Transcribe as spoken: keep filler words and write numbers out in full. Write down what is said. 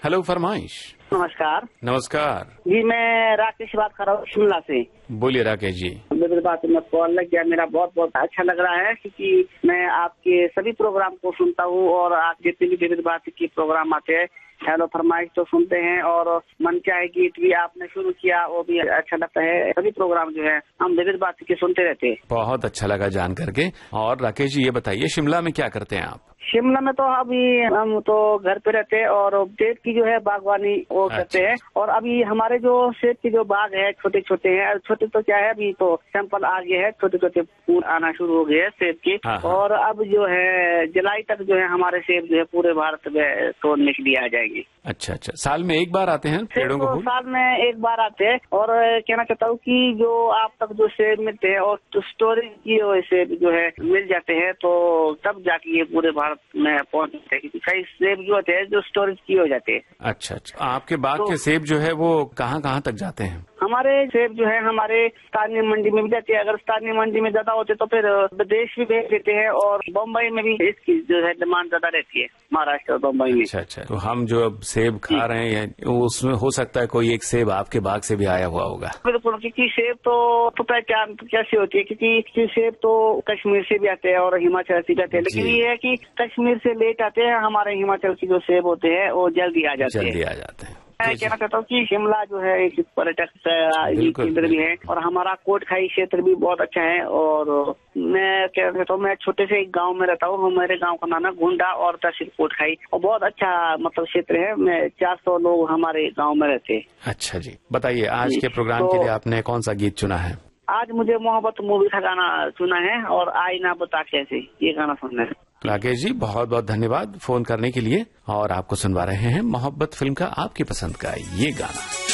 Hello फरमाइश। नमस्कार। नमस्कार जी, मैं राकेश बात कर रहा हूँ शिमला से। बोलिए राकेश जी। मेरी बात में कॉल लग गया, मेरा बहुत बहुत अच्छा लग रहा है क्योंकि मैं आपके सभी प्रोग्राम को सुनता हूँ और आप जितने भी विविध भारती के प्रोग्राम आते हैं, हेलो फरमाइश तो सुनते हैं और मन चाहे गीत भी आपने शुरू किया, वो भी अच्छा लगता है। सभी प्रोग्राम जो है हम विविध भारती के सुनते रहते हैं। बहुत अच्छा लगा जान करके। और राकेश जी ये बताइए, शिमला में क्या करते हैं आप? शिमला में तो अभी हम तो घर पे रहते हैं और सेब की जो है बागवानी वो करते हैं। और अभी हमारे जो सेब की जो बाग है छोटे छोटे हैं, छोटे तो क्या है, अभी तो सैंपल आ गए हैं, छोटे छोटे फूल आना शुरू हो गए हैं सेब के। और अब जो है जुलाई तक जो है हमारे सेब जो है पूरे भारत में तोड़ने के लिए आ जाएंगे। अच्छा अच्छा, साल में एक बार आते हैं पेड़ों को? साल में एक बार आते हैं। और कहना चाहता हूँ कि जो आप तक जो सेब मिलते हैं और स्टोरेज की सेब जो है मिल जाते हैं, तो तब जाके ये पूरे भारत में पहुंच जाते हैं। कई सेब जो होते हैं जो स्टोरेज की हो जाते हैं। अच्छा अच्छा, आपके बाग तो, के सेब जो है वो कहाँ कहाँ तक जाते हैं? हमारे सेब जो है हमारे स्थानीय मंडी में भी जाती है। अगर स्थानीय मंडी में ज्यादा होते तो फिर विदेश भी भेज देते हैं और बम्बई में भी इसकी जो है डिमांड ज्यादा रहती है, महाराष्ट्र और बम्बई में। अच्छा अच्छा, तो हम जो अब सेब खा रहे हैं उसमें हो सकता है कोई एक सेब आपके बाग से भी आया हुआ होगा। बिल्कुल, क्योंकि सेब तो, तो पहचान कैसी होती है, क्योंकि सेब तो कश्मीर से भी आते हैं और हिमाचल से भी आते हैं। लेकिन ये है कि कश्मीर से लेट आते हैं, हमारे हिमाचल के जो सेब होते हैं वो जल्दी आ जाते हैं। जल्दी आ जाते हैं। मैं कहना चाहता हूँ कि शिमला जो है एक पर्यटक केंद्र भी है और हमारा कोटखाई क्षेत्र भी बहुत अच्छा है। और मैं कहना चाहता हूँ, मैं छोटे से एक गांव में रहता हूँ, मेरे गांव का नाम है गुंडा और तहसील कोटखाई, और बहुत अच्छा मतलब क्षेत्र है। मैं चार सौ लोग हमारे गाँव में रहते हैं। अच्छा जी, बताइए आज के प्रोग्राम तो, के लिए आपने कौन सा गीत चुना है? आज मुझे मोहब्बत मूवी का गाना सुना है और आई ना बता कैसे, ये गाना सुनना है। राकेश जी बहुत बहुत धन्यवाद फोन करने के लिए। और आपको सुनवा रहे हैं मोहब्बत फिल्म का आपकी पसंद का ये गाना।